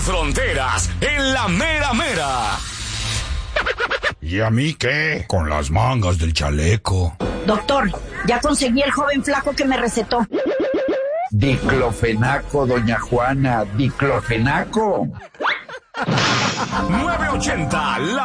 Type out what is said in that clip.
Fronteras en la mera mera. ¿Y a mí qué? Con las mangas del chaleco. Doctor, ya conseguí el joven flaco que me recetó. Diclofenaco, doña Juana, diclofenaco. 980,